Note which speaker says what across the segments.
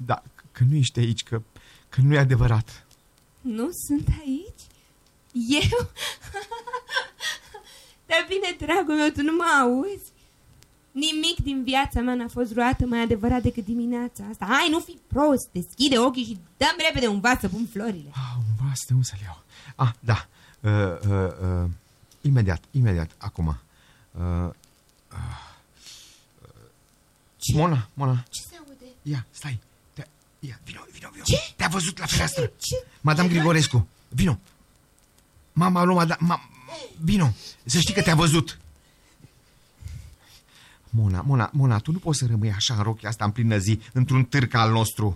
Speaker 1: Da, că nu ești aici, că nu e adevărat.
Speaker 2: Nu sunt aici? Eu? Dar bine, dragul meu, tu nu mă auzi? Nimic din viața mea n-a fost vreodată mai adevărat decât dimineața asta. Hai, nu fi prost, deschide ochii și dă-mi repede un vas să pun florile.
Speaker 1: Un vas de unde să-l iau? Da. Imediat, acum.
Speaker 2: Ce?
Speaker 1: Mona.
Speaker 2: Ce se aude?
Speaker 1: Ia, stai. Ia, vino.
Speaker 2: Ce?
Speaker 1: Te-a văzut la fereastră.
Speaker 2: Ce?
Speaker 1: Madame Grigorescu, vino. Mama lui vino. Să știi că te-a văzut. Mona, tu nu poți să rămâi așa în rochia asta în plină zi, într-un târg al nostru.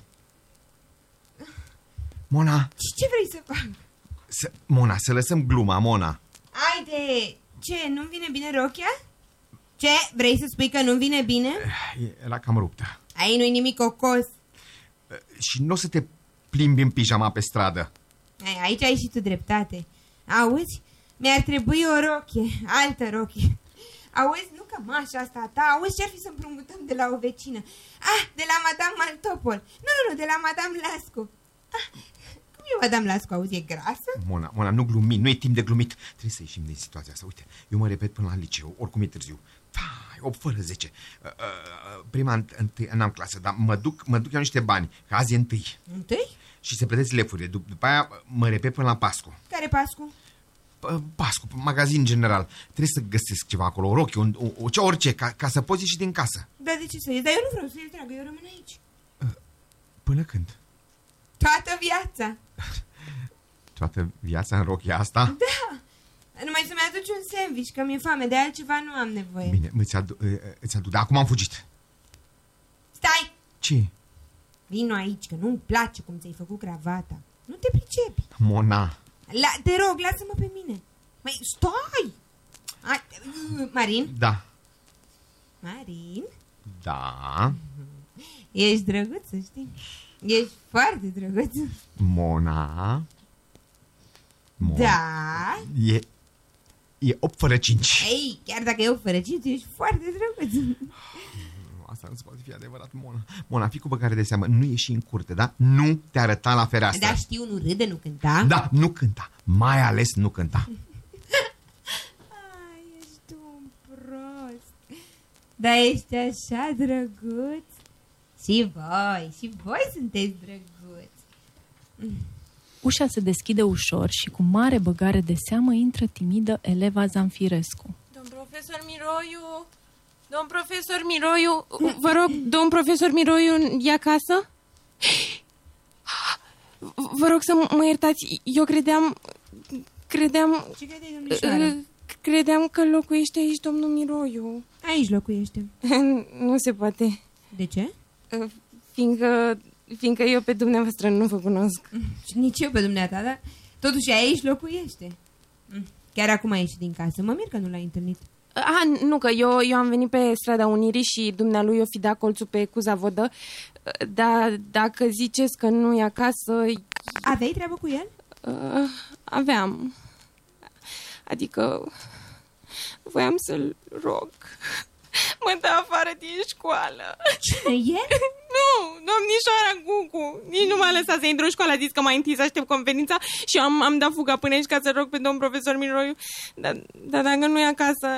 Speaker 1: Mona.
Speaker 2: Ce vrei să fac?
Speaker 1: Mona, să lăsăm gluma, Mona.
Speaker 2: Haide, ce, nu-mi vine bine rochia? Ce, vrei să spui că nu vine bine?
Speaker 1: Era cam ruptă.
Speaker 2: Aici nu-i nimic ocos.
Speaker 1: Și nu o să te plimbi în pijama pe stradă.
Speaker 2: Aici ai și tu dreptate. Auzi? Mi-ar trebui o rochie, altă rochie. Auzi, nu cămașa asta a ta, auzi ce-ar fi să împrumutăm de la o vecină. De la Madame Maltopol. Nu, de la Madame Lascu. Cum e Madame Lascu, auzi, e grasă?
Speaker 1: Mona, nu glumi, nu e timp de glumit. Trebuie să ieșim din situația asta. Uite, eu mă repet până la liceu, oricum e târziu. 8 fără 10. Prima n-am clasă, dar mă duc eu niște bani, că azi e întâi? Și se plătesc lefurile. După aia mă repet până la Pascu.
Speaker 2: Care Pascu?
Speaker 1: Pascu, magazin general. Trebuie să găsesc ceva acolo, o rochie, orice, ca să poți ieși din casă.
Speaker 2: Da, de ce să ies? Dar eu nu vreau să ies, dragă, eu rămân aici.
Speaker 1: Până când?
Speaker 2: Toată viața.
Speaker 1: Toată viața în rochia asta?
Speaker 2: Da. Numai să-mi aduci un sandwich, că mi-e foame, de altceva nu am nevoie.
Speaker 1: Bine, îți aduc, dar acum am fugit.
Speaker 2: Stai!
Speaker 1: Ce?
Speaker 2: Vino aici, că nu-mi place cum ți-ai făcut cravata. Nu te pricepi.
Speaker 1: Mona.
Speaker 2: Te rog, lasă-mă pe mine. Măi, stai! Marin?
Speaker 1: Da.
Speaker 2: Marin?
Speaker 1: Da.
Speaker 2: Ești drăguț, să știi. Ești foarte drăguț.
Speaker 1: Mona.
Speaker 2: Da.
Speaker 1: E 8 fără 5.
Speaker 2: Ei, chiar dacă e 8 fără 5, ești foarte drăguț.
Speaker 1: Asta nu se poate fi adevărat, Mona. Mona, fii cu băgare de seamă, nu ieși în curte, da? Nu te arăta la fereastră.
Speaker 2: Da, știu, nu râde, nu cânta.
Speaker 1: Da, nu cânta. Mai ales nu cânta.
Speaker 2: Ești tu un prost. Dar ești așa drăguț. Și voi sunteți drăguți.
Speaker 3: Ușa se deschide ușor și cu mare băgare de seamă intră timidă eleva Zanfirescu.
Speaker 4: Domn profesor Miroiu, vă rog, domn profesor Miroiu e acasă? Vă rog să mă iertați, eu credeam...
Speaker 2: Ce credeai, domnișoară?
Speaker 4: Credeam că locuiește aici domnul Miroiu.
Speaker 2: Aici locuiește.
Speaker 4: Nu se poate.
Speaker 2: De ce?
Speaker 4: Fiindcă eu pe dumneavoastră nu vă cunosc.
Speaker 2: Nici eu pe dumneata, dar totuși aici locuiește. Chiar acum a ieșit din casă. Mă mir că nu l-ai întâlnit.
Speaker 4: Nu, că eu am venit pe strada Unirii și dumnealui o fi dat colțul pe Cuzavodă. Dar dacă ziceți că nu e acasă...
Speaker 2: Aveai treabă cu el?
Speaker 4: Aveam. Adică voiam să-l rog. Mă dă afară din școală.
Speaker 2: Cine e?
Speaker 4: Nu, domnișoara Gugu. Nici nu m-a lăsat să intru în școală. A zis că mai întâi să aștept conferința și am dat fuga până aici ca să rog pe domn profesor Miroiu. Dar dacă nu e acasă,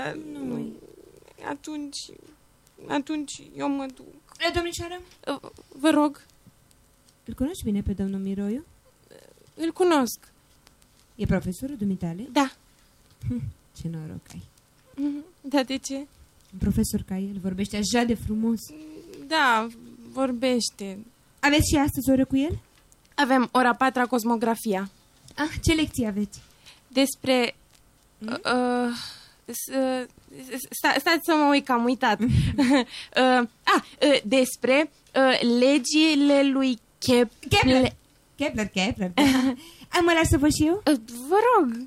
Speaker 4: atunci eu mă duc.
Speaker 2: Domnișoară?
Speaker 4: Vă rog.
Speaker 2: Îl cunoști bine pe domnul Miroiu?
Speaker 4: Îl cunosc.
Speaker 2: E profesorul dumitale?
Speaker 4: Da.
Speaker 2: Ce noroc ai.
Speaker 4: Da, de ce?
Speaker 2: Un profesor ca el vorbește așa de frumos.
Speaker 4: Da, vorbește.
Speaker 2: Aveți și astăzi oră cu el?
Speaker 4: Avem ora 4 cosmografia.
Speaker 2: Ce lecții aveți?
Speaker 4: Despre... stați să mă uit, că am uitat. Despre legile lui Kepler.
Speaker 2: Kepler. Mă las să văd și eu?
Speaker 4: Vă rog.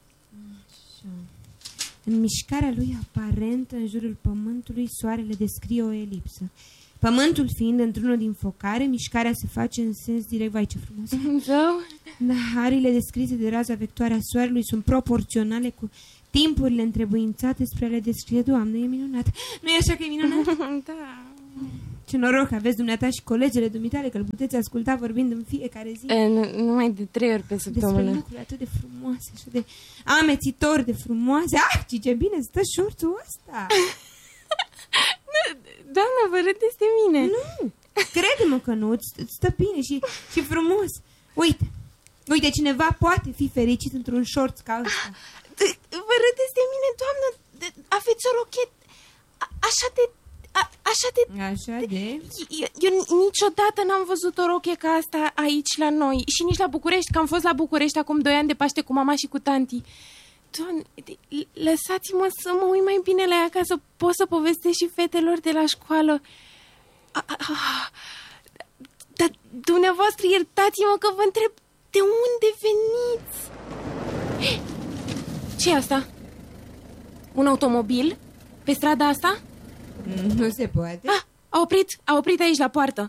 Speaker 2: În mișcarea lui aparentă în jurul Pământului, soarele descrie o elipsă. Pământul fiind într-unul din focare, mișcarea se face în sens direct. Vai, ce frumos! Da, arile descrise de raza vectoare a soarelui sunt proporționale cu timpurile întrebuințate spre a le descrie. Doamne, e minunat! Nu e așa că e minunat?
Speaker 4: Da.
Speaker 2: Ce noroc aveți dumneata și colegele dumitale că îl puteți asculta vorbind în fiecare zi.
Speaker 4: Numai de 3 ori pe săptămână.
Speaker 2: Despre lucruri atât de frumoase și de amețitor de frumoase. Ce bine stă șorțul ăsta!
Speaker 4: Doamna, vă râdeți de mine.
Speaker 2: Nu, crede-mă că nu, îți stă bine și frumos. Uite, cineva poate fi fericit într-un șorț ca ăsta.
Speaker 4: Vă râdeți de mine, doamnă? Aveți o rochetă așa de... Eu niciodată n-am văzut o roche ca asta aici la noi. Și nici la București, că am fost la București acum 2 ani de Paște cu mama și cu tanti. Doamne, lăsați-mă să mă uit mai bine la ea ca să pot să povestesc și fetelor de la școală. Dar dumneavoastră iertați-mă că vă întreb de unde veniți? Ce-i asta? Un automobil? Pe strada asta?
Speaker 2: Nu se poate.
Speaker 4: A oprit aici la poartă.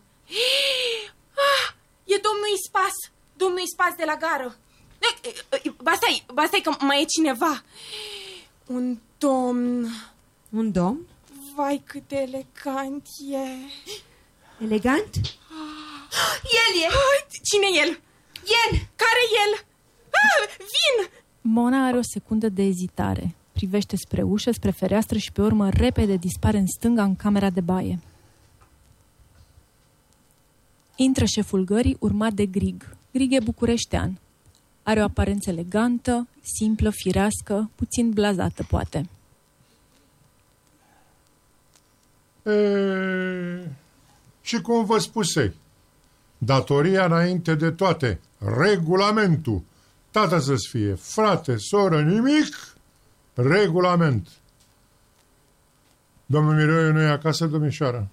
Speaker 4: E domnul Ispas. Domnul Ispas de la gară. Ba stai că mai e cineva. Un domn.
Speaker 2: Un domn?
Speaker 4: Vai, cât de elegant e.
Speaker 2: Elegant? El e.
Speaker 4: Cine e el?
Speaker 2: El.
Speaker 4: Care el? Vin!
Speaker 3: Mona are o secundă de ezitare. Privește spre ușă, spre fereastră și pe urmă repede dispare în stânga în camera de baie. Intră șeful gării, urmat de Grig. Grig e bucureștean. Are o aparență elegantă, simplă, firească, puțin blazată, poate.
Speaker 5: Și cum vă spusei, datoria înainte de toate, regulamentul. Tata să-ți fie, frate, soră, nimic, regulament. Domnul Miroiu nu e acasă, domnișoară?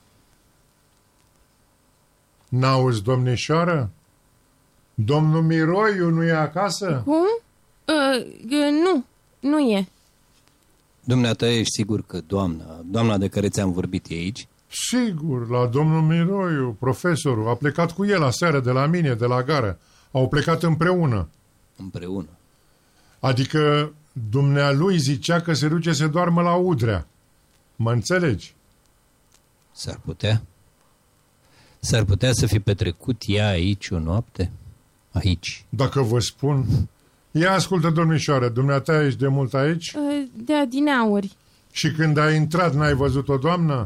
Speaker 5: N-auzi, domnișoară? Domnul Miroiu nu e acasă?
Speaker 4: Cum? Nu e.
Speaker 6: Dumneata, ești sigur că doamna de care ți-am vorbit e aici?
Speaker 5: Sigur, la domnul Miroiu, profesorul, a plecat cu el aseară de la mine, de la gară. Au plecat împreună.
Speaker 6: Împreună?
Speaker 5: Adică dumnealui zicea că se duce să doarmă la Udrea. Mă înțelegi?
Speaker 6: S-ar putea. S-ar putea să fi petrecut ea aici o noapte? Aici.
Speaker 5: Dacă vă spun... Ia ascultă, domnișoară, dumneata ești de mult aici?
Speaker 4: De adineauri.
Speaker 5: Și când ai intrat, n-ai văzut o doamnă?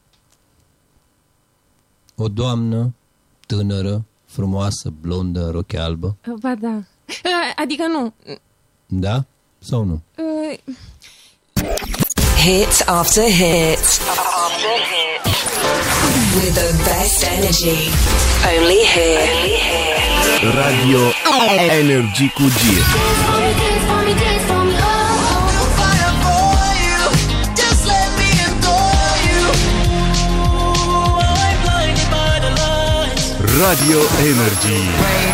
Speaker 6: O doamnă tânără, frumoasă, blondă, roche albă?
Speaker 4: Ba da. Adică nu.
Speaker 6: Da sau nu?
Speaker 7: Hit after hit. With the best energy. Only here.
Speaker 8: Radio Energy cu G. Radio Energy.